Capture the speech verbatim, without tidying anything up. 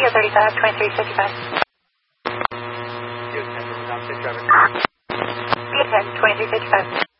Kilo thirty-five, twenty-three fifty-five. Kilo ten, November, Tom six, driver. Kilo ten, twenty-three fifty-five.